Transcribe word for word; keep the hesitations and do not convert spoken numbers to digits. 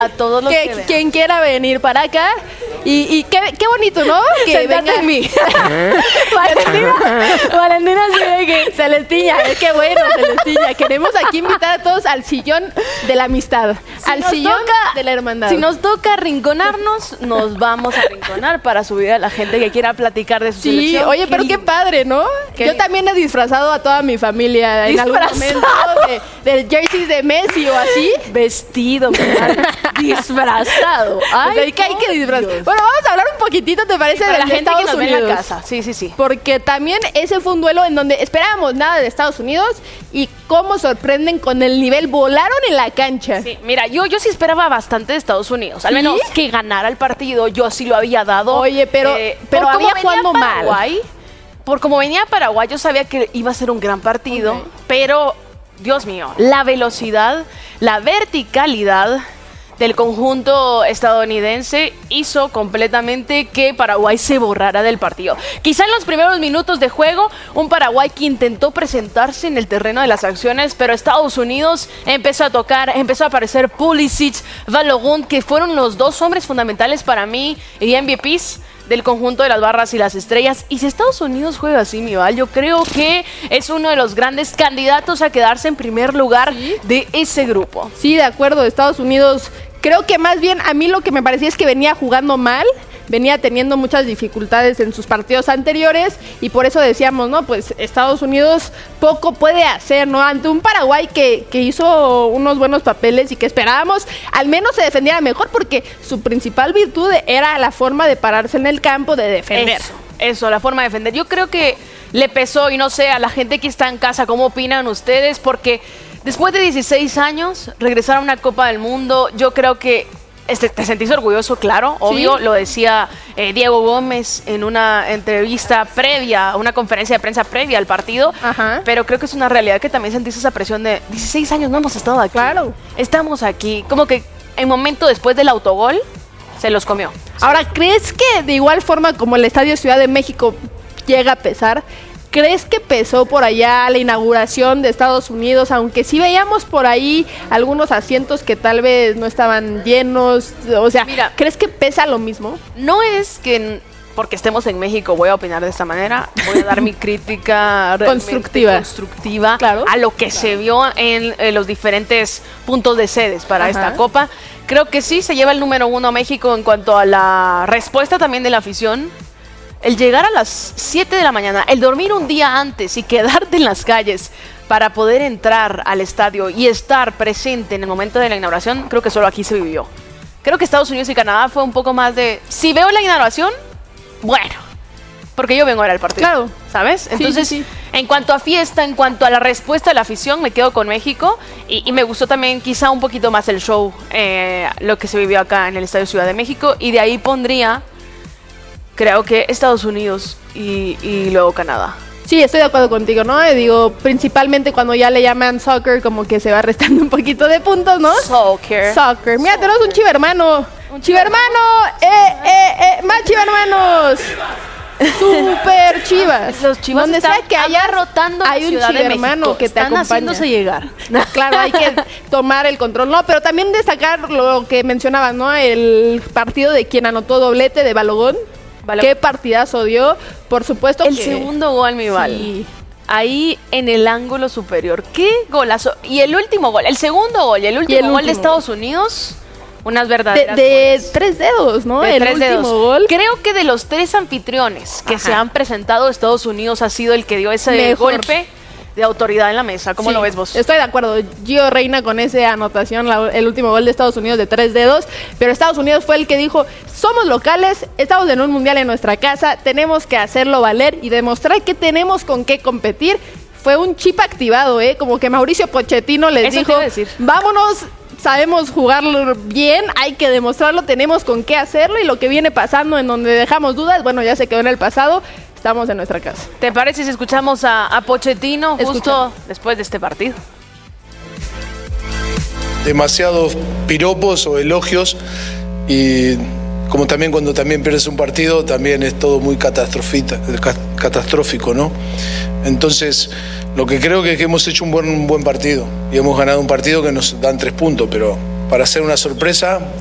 A todos los que, que quien quiera venir para acá. Y, y qué, qué bonito, ¿no? Que venga en mí. Valentina, Valentina sí de que Celestina, es que bueno, Celestina. Queremos aquí invitar a todos al sillón de la amistad, si al sillón toca, de la hermandad. Si nos toca arrinconarnos, nos vamos a arrinconar para subir a la gente que quiera platicar de su sí, selección. Oye, pero qué padre, ¿no? Qué Yo también he disfrazado a toda mi familia en algún momento de, del jersey de Messi o así. Vestido, disfrazado. Ay, pues hay, que, hay que disfrazar. Bueno, vamos a hablar un poquitito, ¿te parece? Sí, de la gente Estados que nos Unidos. ve en la casa. Sí, sí, sí. Porque también ese fue un duelo en donde esperábamos nada de Estados Unidos y cómo sorprenden con el nivel, volaron en la cancha. Sí, mira, yo, yo sí esperaba bastante de Estados Unidos, al menos ¿Sí? que ganara el partido, yo sí lo había dado. Oye, pero, eh, pero por había cómo venía jugando Paraguay, mal. Por como venía Paraguay, yo sabía que iba a ser un gran partido, Okay. pero, Dios mío, la velocidad, la verticalidad del conjunto estadounidense hizo completamente que Paraguay se borrara del partido. Quizá en los primeros minutos de juego, un Paraguay que intentó presentarse en el terreno de las acciones, pero Estados Unidos empezó a tocar, empezó a aparecer Pulisic, Balogun, que fueron los dos hombres fundamentales para mí y M V Ps del conjunto de las barras y las estrellas. Y si Estados Unidos juega así, mi Val, yo creo que es uno de los grandes candidatos a quedarse en primer lugar ¿Sí? de ese grupo. Sí, de acuerdo, Estados Unidos, creo que más bien a mí lo que me parecía es que venía jugando mal, venía teniendo muchas dificultades en sus partidos anteriores y por eso decíamos, ¿no? Pues Estados Unidos poco puede hacer, ¿no? Ante un Paraguay que, que hizo unos buenos papeles y que esperábamos al menos se defendiera mejor porque su principal virtud era la forma de pararse en el campo, de defender. Eso, eso, la forma de defender. Yo creo que le pesó y no sé, a la gente que está en casa, ¿cómo opinan ustedes? Porque después de dieciséis años, regresar a una Copa del Mundo, yo creo que Este, te sentís orgulloso, claro, obvio, ¿Sí? Lo decía eh, Diego Gómez en una entrevista previa, una conferencia de prensa previa al partido, Ajá. pero creo que es una realidad que también sentís esa presión de dieciséis años, no hemos estado aquí, claro. Estamos aquí, como que en momento después del autogol se los comió. Ahora, ¿crees que de igual forma como el Estadio Ciudad de México llega a pesar? ¿Crees que pesó por allá la inauguración de Estados Unidos? Aunque sí veíamos por ahí algunos asientos que tal vez no estaban llenos. O sea, Mira, ¿crees que pesa lo mismo? No es que porque estemos en México voy a opinar de esta manera. Voy a dar mi crítica constructiva, constructiva claro. a lo que claro. se vio en, en los diferentes puntos de sedes para Ajá. esta Copa. Creo que sí, se lleva el número uno a México en cuanto a la respuesta también de la afición. El llegar a las siete de la mañana, el dormir un día antes y quedarte en las calles para poder entrar al estadio y estar presente en el momento de la inauguración, creo que solo aquí se vivió. Creo que Estados Unidos y Canadá fue un poco más de, si veo la inauguración, bueno, porque yo vengo a ver el partido, claro. ¿sabes? Entonces, sí, sí, sí. en cuanto a fiesta, en cuanto a la respuesta de la afición, me quedo con México y, y me gustó también quizá un poquito más el show, eh, lo que se vivió acá en el Estadio Ciudad de México, y de ahí pondría... Creo que Estados Unidos y, y luego Canadá. Sí, estoy de acuerdo contigo, ¿no? Eh, digo, principalmente cuando ya le llaman soccer, como que se va restando un poquito de puntos, ¿no? Soccer. Soccer. Mira, Soccer. tenemos un chivermano. Un chivermano. ¡Eh, eh, eh! ¡Más chivermanos! ¡Super chivas! Los chivas donde están sea que haya rotando hay un chivermano que te están acompaña. haciéndose llegar. Claro, hay que tomar el control, ¿no? Pero también destacar lo que mencionabas, ¿no? El partido de quien anotó doblete de Balogun. Vale. Qué partidazo dio, por supuesto. El que... segundo gol, mi Val. Sí. Ahí en el ángulo superior. Qué golazo. Y el último gol, el segundo gol y el último y el gol último. de Estados Unidos, unas verdaderas. De, de tres dedos, ¿no? De el tres último dedos. gol. Creo que de los tres anfitriones que Ajá. se han presentado, Estados Unidos ha sido el que dio ese Mejor. golpe de autoridad en la mesa. ¿Cómo sí, lo ves vos? Estoy de acuerdo. Gio Reyna con esa anotación, la, el último gol de Estados Unidos de tres dedos. Pero Estados Unidos fue el que dijo, somos locales, estamos en un mundial en nuestra casa, tenemos que hacerlo valer y demostrar que tenemos con qué competir. Fue un chip activado, ¿eh? Como que Mauricio Pochettino les Eso dijo, vámonos, sabemos jugarlo bien, hay que demostrarlo, tenemos con qué hacerlo y lo que viene pasando en donde dejamos dudas, bueno, ya se quedó en el pasado. Estamos en nuestra casa. ¿Te parece si escuchamos a, a Pochettino justo Escucha. después de este partido? Demasiados piropos o elogios y como también cuando también pierdes un partido también es todo muy catastrófico, ¿no? Entonces lo que creo que es que hemos hecho un buen, un buen partido y hemos ganado un partido que nos dan tres puntos, pero para hacer una sorpresa